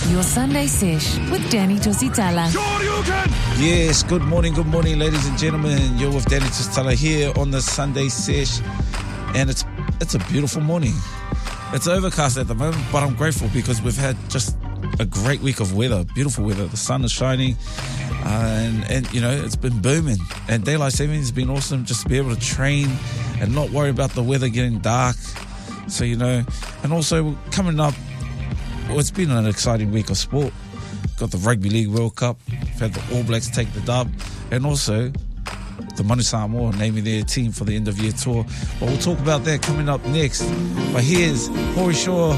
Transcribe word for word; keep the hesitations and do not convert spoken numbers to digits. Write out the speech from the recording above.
Your Sunday Sesh with Danny Tusitala. Sure you can! Yes, good morning, good morning, ladies and gentlemen. You're with Danny Tusitala here on the Sunday Sesh. And it's it's a beautiful morning. It's overcast at the moment, but I'm grateful because we've had just a great week of weather, beautiful weather. The sun is shining, uh, and, and, you know, it's been booming. And daylight saving has been awesome, just to be able to train and not worry about the weather getting dark. So, you know, and also coming up, well, it's been an exciting week of sport. Got the Rugby League World Cup, we've had the All Blacks take the dub, and also the Manu Samoa naming their team for the end of year tour. But we'll talk about that coming up next. But here's Hori Shaw